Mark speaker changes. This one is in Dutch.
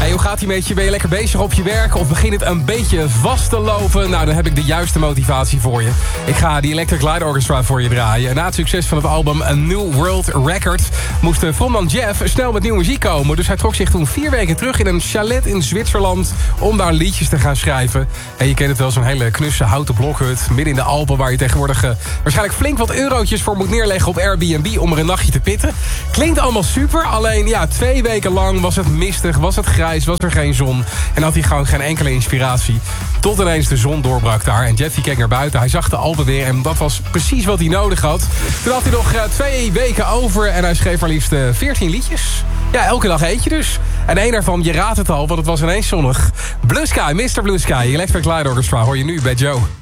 Speaker 1: Hey, hoe gaat hij met je? Ben je lekker bezig op je werk? Of begint het een beetje vast te lopen? Nou, dan heb ik de juiste motivatie voor je. Ik ga die Electric Light Orchestra voor je draaien. En na het succes van het album A New World Record moest de frontman Jeff snel met nieuwe muziek komen. Dus hij trok zich toen 4 weken terug in een chalet in Zwitserland om daar liedjes te gaan schrijven. En je kent het wel, zo'n hele knusse houten blokhut midden in de Alpen, waar je tegenwoordig waarschijnlijk flink wat eurotjes voor moet neerleggen op Airbnb om er een nachtje te pitten. Klinkt allemaal super, alleen ja, 2 weken lang was het mistig, was het grijs, was er geen zon. En had hij gewoon geen enkele inspiratie. Tot ineens de zon doorbrak daar. En Jeff keek naar buiten, hij zag de Alpen weer en dat was precies wat hij nodig had. Toen had hij nog 2 weken over en hij schreef maar liefst 14 liedjes. Ja, elke dag eentje dus. En één daarvan, je raadt het al, want het was ineens zonnig. Blue Sky, Mr. Blue Sky, Electric Light Orchestra hoor je nu bij Joe.